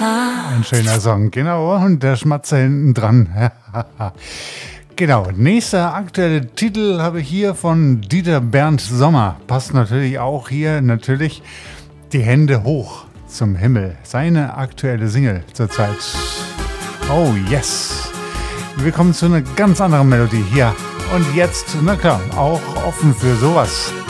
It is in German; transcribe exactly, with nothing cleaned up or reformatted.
Ein schöner Song, genau. Und der Schmatzer hinten dran. Genau, nächster aktuelle Titel habe ich hier von Dieter Bernd Sommer. Passt natürlich auch hier, natürlich die Hände hoch zum Himmel. Seine aktuelle Single zurzeit. Oh yes. Wir kommen zu einer ganz anderen Melodie hier. Und jetzt, na klar, auch offen für sowas.